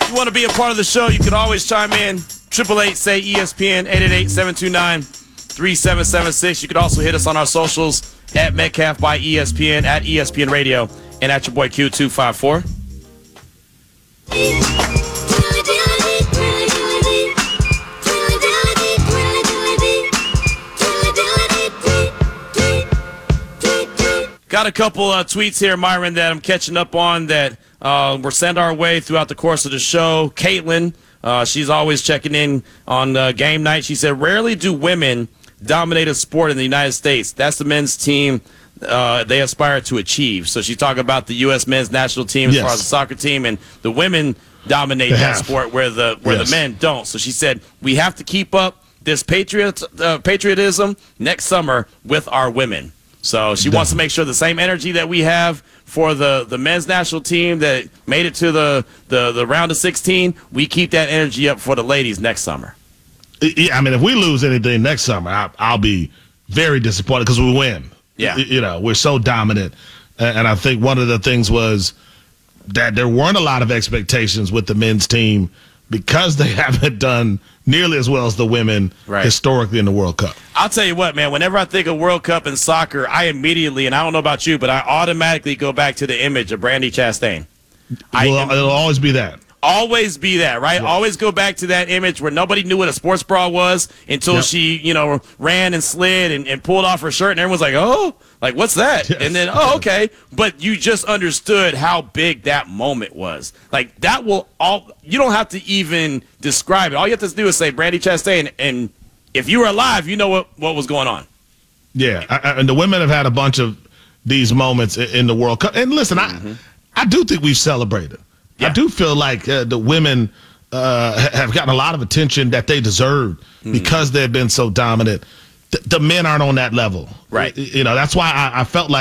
If you want to be a part of the show, you can always chime in. 888-SAY-ESPN, 888-729-3776. You can also hit us on our socials at Metcalf by ESPN, at ESPN Radio, and at your boy Q254. Got a couple tweets here, Myron, that I'm catching up on that were sent our way throughout the course of the show. Caitlin, she's always checking in on game night. She said, rarely do women dominate a sport in the United States. That's the men's team they aspire to achieve. So she's talking about the U.S. men's national team as far as the soccer team, and the women dominate that sport where the men don't. So she said, we have to keep up this patriotism next summer with our women. So she wants to make sure the same energy that we have for the men's national team that made it to the round of 16, we keep that energy up for the ladies next summer. Yeah, I mean, if we lose anything next summer, I'll be very disappointed because we win. Yeah. You know, we're so dominant. And I think one of the things was that there weren't a lot of expectations with the men's team because they haven't done nearly as well as the women historically in the World Cup. I'll tell you what, man, whenever I think of World Cup and soccer, I immediately, and I don't know about you, but I automatically go back to the image of Brandi Chastain. It'll always be that. Always be that, right? Yeah. Always go back to that image where nobody knew what a sports bra was until she, ran and slid and pulled off her shirt, and everyone's like, oh, like, what's that? Yes. And then, oh, okay. But you just understood how big that moment was. Like, that will you don't have to even describe it. All you have to do is say Brandi Chastain, and if you were alive, you know what was going on. Yeah, and the women have had a bunch of these moments in the World Cup. And listen, I do think we've celebrated. Yeah. I do feel like the women have gotten a lot of attention that they deserved because they've been so dominant. The men aren't on that level. Right. That's why I felt like